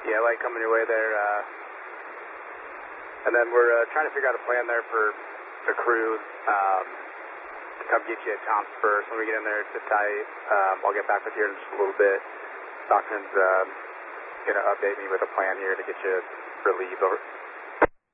Yeah, light coming your way there. And then we're trying to figure out a plan there for the crew to come get you at Tom's first. When we get in there, sit tight. I'll get back with you in just a little bit. Stockton's going to update me with a plan here to get you relieved over.